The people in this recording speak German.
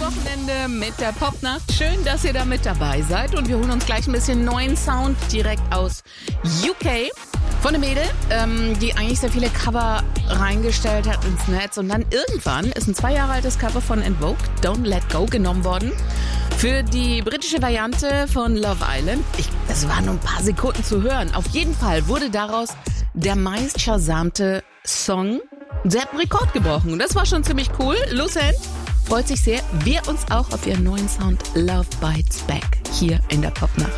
Wochenende mit der Popnacht. Schön, dass ihr da mit dabei seid. Und wir holen uns gleich ein bisschen neuen Sound direkt aus UK. Von einem Mädel, die eigentlich sehr viele Cover reingestellt hat ins Netz. Und dann irgendwann ist ein 2 Jahre altes Cover von En Vogue, Don't Let Go, genommen worden. Für die britische Variante von Love Island. Das waren nur ein paar Sekunden zu hören. Auf jeden Fall wurde daraus der meist shazzamte Song. Sie hat einen Rekord gebrochen. Und das war schon ziemlich cool. Lucen freut sich sehr. Wir uns auch auf ihren neuen Sound Love Bites Back hier in der Popnacht.